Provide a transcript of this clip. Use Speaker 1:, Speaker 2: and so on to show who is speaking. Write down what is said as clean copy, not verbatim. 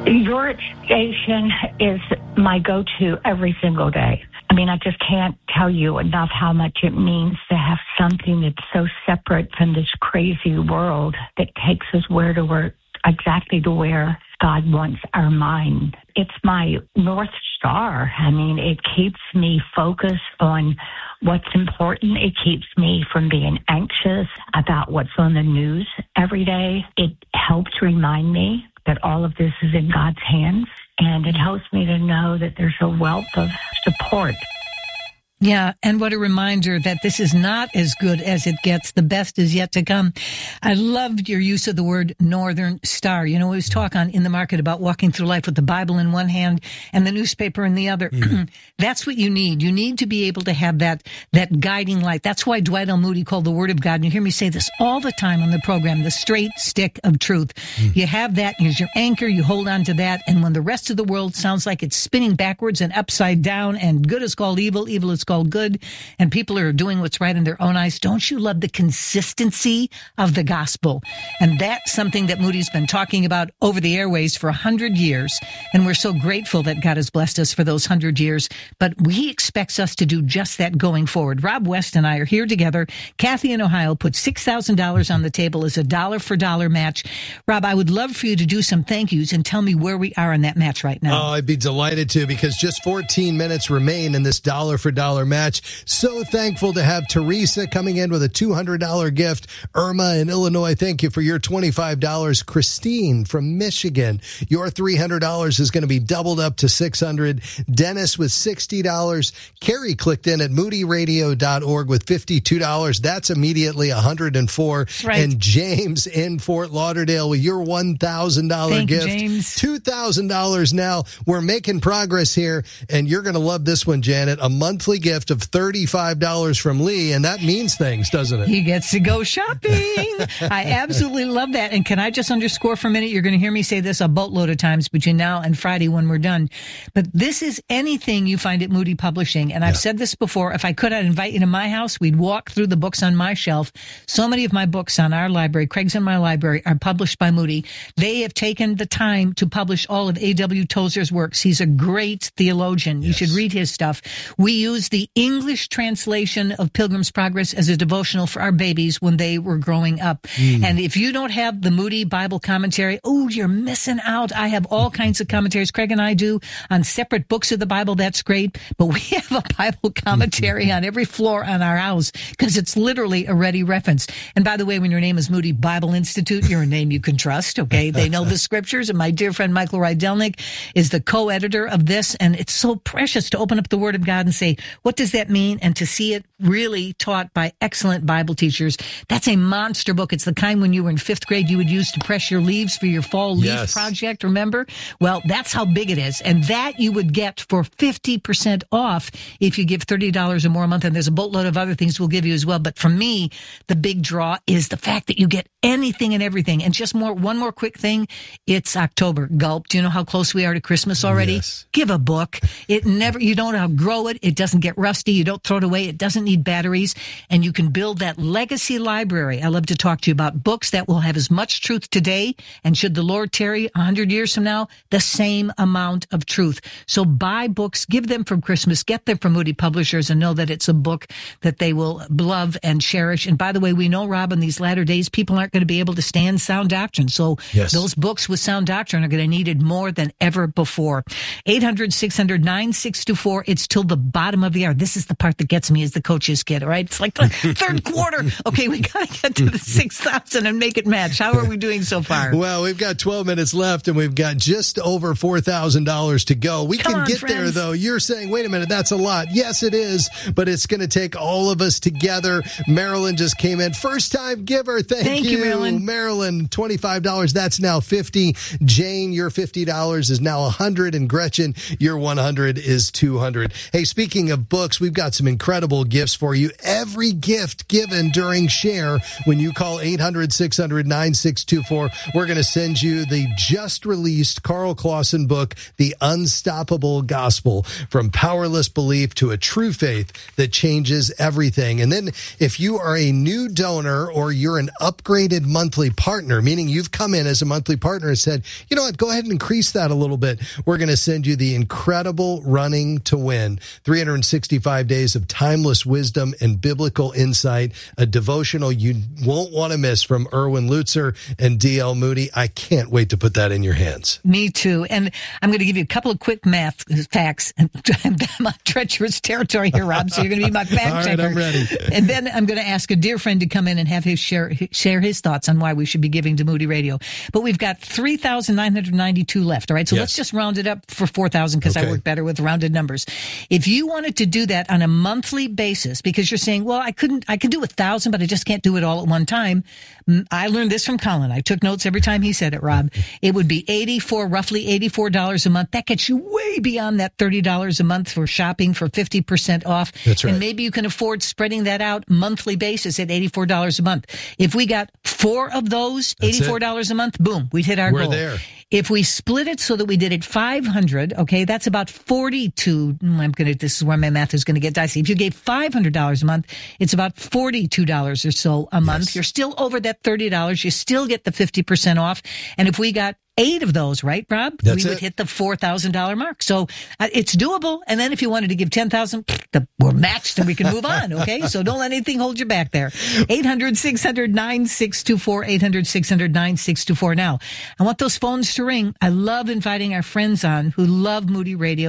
Speaker 1: Your station is my go-to every single day. I mean, I just can't tell you enough how much it means to have something that's so separate from this crazy world that takes us exactly to where God wants our mind. It's my North Star. I mean, it keeps me focused on what's important. It keeps me from being anxious about what's on the news every day. It helps remind me that all of this is in God's hands, and it helps me to know that there's a wealth of support.
Speaker 2: Yeah, and what a reminder that this is not as good as it gets. The best is yet to come. I loved your use of the word Northern Star. You know, we was talk on In the Market about walking through life with the Bible in one hand and the newspaper in the other. That's what you need. You need to be able to have that guiding light. That's why Dwight L. Moody called the Word of God, and you hear me say this all the time on the program, the straight stick of truth. You have that as your anchor. You hold on to that, and when the rest of the world sounds like it's spinning backwards and upside down, and good is called evil, evil is called good, and people are doing what's right in their own eyes, don't you love the consistency of the gospel? And that's something that Moody's been talking about over the airways for 100 years, and we're so grateful that God has blessed us for those 100 years, but He expects us to do just that going forward. Rob West and I are here together. Kathy in Ohio put $6,000 on the table as a dollar-for-dollar match. Rob, I would love for you to do some thank yous and tell me where we are in that match right now.
Speaker 3: Oh, I'd be delighted to, because just 14 minutes remain in this dollar-for-dollar match. So thankful to have Teresa coming in with a $200 gift. Irma in Illinois, thank you for your $25. Christine from Michigan, your $300 is going to be doubled up to $600. Dennis with $60. Carrie clicked in at moodyradio.org with $52. That's immediately $104.
Speaker 2: Right.
Speaker 3: And James in Fort Lauderdale with your $1,000 gift.
Speaker 2: James.
Speaker 3: $2,000 now. We're making progress here, and you're going to love this one, Janet. A monthly gift of $35 from Lee, and that means things, doesn't it?
Speaker 2: He gets to go shopping. I absolutely love that. And can I just underscore for a minute? You're going to hear me say this a boatload of times between now and Friday when we're done. But this is anything you find at Moody Publishing. And I've said this before. If I could, I'd invite you to my house. We'd walk through the books on my shelf. So many of my books on our library, Craig's in my library, are published by Moody. They have taken the time to publish all of A.W. Tozer's works. He's a great theologian. You should read his stuff. We use the English translation of Pilgrim's Progress as a devotional for our babies when they were growing up. And if you don't have the Moody Bible commentary, oh, you're missing out. I have all kinds of commentaries. Craig and I do on separate books of the Bible. That's great. But we have a Bible commentary on every floor on our house because it's literally a ready reference. And by the way, when your name is Moody Bible Institute, you're a name you can trust. Okay. They know the scriptures. And my dear friend Michael Rydelnik is the co-editor of this. And it's so precious to open up the Word of God and say, what does that mean? And to see it really taught by excellent Bible teachers. That's a monster book. It's the kind when you were in 5th grade you would use to press your leaves for your fall leaf project, remember? Well, that's how big it is. And that you would get for 50% off if you give $30 or more a month. And there's a boatload of other things we'll give you as well. But for me, the big draw is the fact that you get anything and everything. And just one more quick thing. It's October. Gulp. Do you know how close we are to Christmas already?
Speaker 3: Yes.
Speaker 2: Give a book. You don't outgrow it. It doesn't get rusty. You don't throw it away. It doesn't need batteries. And you can build that legacy library. I love to talk to you about books that will have as much truth today, and should the Lord tarry 100 years from now, the same amount of truth. So buy books, give them from Christmas, get them from Moody Publishers, and know that it's a book that they will love and cherish. And by the way, we know, Rob, in these latter days, people aren't going to be able to stand sound doctrine. So those books with sound doctrine are going to need it more than ever before. 800-600-9624. It's till the bottom of the hour. This is the part that gets me as the coach's kid, all right? It's like the third quarter. Okay, we got to get to the 6,000 and make it match. How are we doing so far?
Speaker 3: Well, we've got 12 minutes left, and we've got just over $4,000 to go. We can get there, though. You're saying, wait a minute, that's a lot. Yes, it is, but it's going to take all of us together. Marilyn just came in. First-time giver. Thank you,
Speaker 2: Marilyn.
Speaker 3: Marilyn, $25. That's now $50. Jane, your $50 is now $100, and Gretchen, your $100 is $200. Hey, speaking of books. We've got some incredible gifts for you. Every gift given during Share, when you call 800-600-9624, we're going to send you the just released Carl Clausen book, The Unstoppable Gospel, From Powerless Belief to a True Faith That Changes Everything. And then if you are a new donor or you're an upgraded monthly partner, meaning you've come in as a monthly partner and said, you know what, go ahead and increase that a little bit, we're going to send you the incredible Running to Win, 365 days of timeless wisdom and biblical insight, a devotional you won't want to miss from Erwin Lutzer and D.L. Moody. I can't wait to put that in your hands.
Speaker 2: Me too. And I'm going to give you a couple of quick math facts. I'm on treacherous territory here, Rob, so you're going to be my fact checker.
Speaker 3: All right, I'm ready.
Speaker 2: And then I'm going to ask a dear friend to come in and have his share his thoughts on why we should be giving to Moody Radio. But we've got 3,992 left. All right. So let's just round it up for 4,000 because I work better with rounded numbers. If you wanted to do that on a monthly basis, because you're saying, well, I can do 1,000, but I just can't do it all at one time. I learned this from Colin. I took notes every time he said it, Rob. It would be roughly $84 a month. That gets you way beyond that $30 a month for shopping for 50% off.
Speaker 3: That's right.
Speaker 2: And maybe you can afford spreading that out monthly basis at $84 a month. If we got 4 of those, $84 a month, boom, we'd hit our goal.
Speaker 3: We're there.
Speaker 2: If we split it so that we did it 500, okay, that's about 42. This is where my math is going to get dicey. If you gave $500 a month, it's about $42 or so a month. You're still over that $30. You still get the 50% off. And if we got 8 of those, right, Rob? We would hit the $4,000 mark. So it's doable. And then if you wanted to give $10,000, we're matched and we can move on. Okay. So don't let anything hold you back there. 800-600-9624, 800-600-9624. Now, I want those phones to ring. I love inviting our friends on who love Moody Radio.